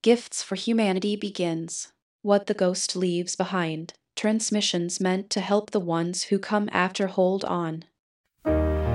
Gifts for Humanity begins. What the Ghost Leaves Behind. Transmissions meant to help the ones who come after hold on.